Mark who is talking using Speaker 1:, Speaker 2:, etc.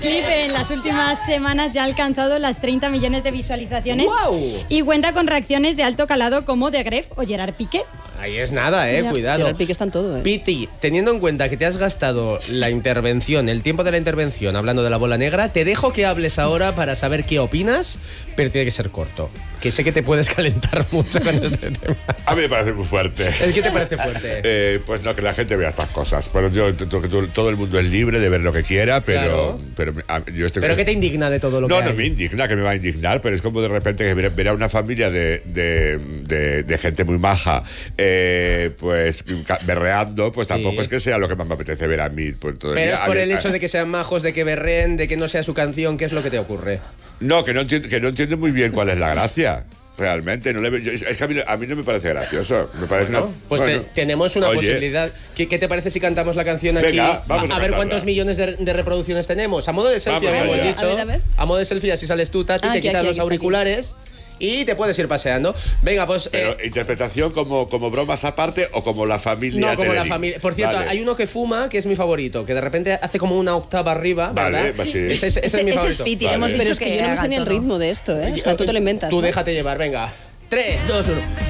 Speaker 1: Clip en las últimas semanas ya ha alcanzado las 30 millones de visualizaciones.
Speaker 2: ¡Wow!
Speaker 1: Y cuenta con reacciones de alto calado como de Gref o Gerard Piqué.
Speaker 2: Ahí es nada,
Speaker 1: Ya.
Speaker 2: cuidado.
Speaker 3: Gerard Piqué está en todo,
Speaker 2: Piti, teniendo en cuenta que te has gastado la intervención, el tiempo de la intervención hablando de la bola negra, te dejo que hables ahora para saber qué opinas, pero tiene que ser corto. Que sé que te puedes calentar mucho con este tema.
Speaker 4: A mí me parece muy fuerte.
Speaker 2: ¿El qué te parece fuerte?
Speaker 4: Pues no, que la gente vea estas cosas. Pero todo el mundo es libre de ver lo que quiera, pero,
Speaker 2: Claro.
Speaker 4: yo estoy...
Speaker 2: ¿Pero qué te indigna de todo lo que hay?
Speaker 4: No me indigna, que me va a indignar, pero es como de repente que ver a una familia de gente muy maja, pues berreando, pues tampoco es que sea lo que más me apetece ver a mí. Pues, todo
Speaker 2: Pero
Speaker 4: día.
Speaker 2: es por el hecho de que sean majos, de que berreen, de que no sea su canción, ¿qué es lo que te ocurre?
Speaker 4: No, que no entiendo muy bien cuál es la gracia. Realmente, es que a mí no me parece gracioso. Me parece
Speaker 2: Pues tenemos una posibilidad. ¿Qué te parece si cantamos la canción aquí?
Speaker 4: Venga, vamos a
Speaker 2: ver
Speaker 4: cantarla.
Speaker 2: cuántos millones de reproducciones tenemos. A modo de selfie,
Speaker 4: Vamos
Speaker 2: habíamos
Speaker 4: allá.
Speaker 2: dicho.
Speaker 3: A ver.
Speaker 2: A modo de selfie, así sales tú, Tati, te
Speaker 3: Aquí,
Speaker 2: quitas
Speaker 3: aquí
Speaker 2: los
Speaker 3: está,
Speaker 2: auriculares y te puedes ir paseando. Venga, pues...
Speaker 4: Pero interpretación como bromas aparte o como la familia.
Speaker 2: No, como la
Speaker 4: Telerín.
Speaker 2: familia. Por cierto,
Speaker 4: Vale.
Speaker 2: hay uno que fuma que es mi favorito, que de repente hace como una octava arriba,
Speaker 4: Vale,
Speaker 2: ¿verdad?
Speaker 4: sí.
Speaker 2: Ese es mi
Speaker 5: Ese
Speaker 2: favorito.
Speaker 5: es Piti,
Speaker 4: Vale.
Speaker 5: hemos dicho
Speaker 3: Pero es que yo no me sé ni el
Speaker 5: haga todo.
Speaker 3: ritmo de esto, ¿eh? O sea, tú te lo inventas.
Speaker 2: Tú
Speaker 3: ¿no?
Speaker 2: déjate llevar, venga. 3, 2, 1.